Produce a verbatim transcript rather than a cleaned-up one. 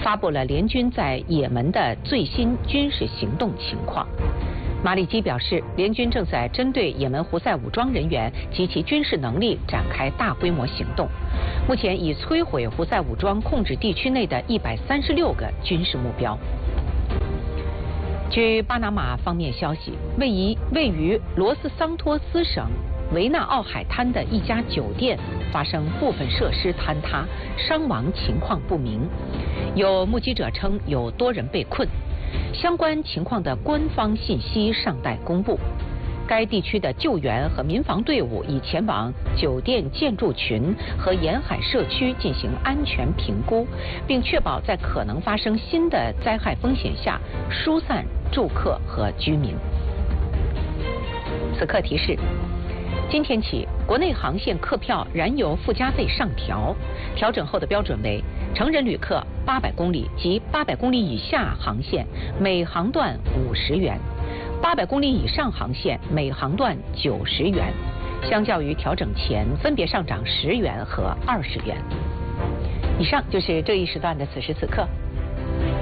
发布了联军在也门的最新军事行动情况。马里基表示，联军正在针对也门胡塞武装人员及其军事能力展开大规模行动，目前已摧毁胡塞武装控制地区内的一百三十六个军事目标。据巴拿马方面消息，位于位于罗斯桑托斯省维纳奥海滩的一家酒店发生部分设施坍塌，伤亡情况不明。有目击者称有多人被困，相关情况的官方信息尚待公布。该地区的救援和民防队伍已前往酒店建筑群和沿海社区进行安全评估，并确保在可能发生新的灾害风险下疏散住客和居民。此刻提示：今天起，国内航线客票燃油附加费上调，调整后的标准为成人旅客八百公里及八百公里以下航线每航段五十元，八百公里以上航线每航段九十元，相较于调整前分别上涨十元和二十元。以上就是这一时段的此时此刻，